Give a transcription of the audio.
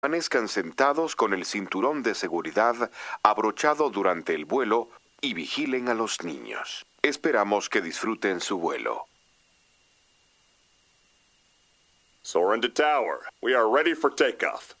Permanezcan sentados con el cinturón de seguridad abrochado durante el vuelo y vigilen a los niños. Esperamos que disfruten su vuelo. Soarin' to tower. We are ready for takeoff.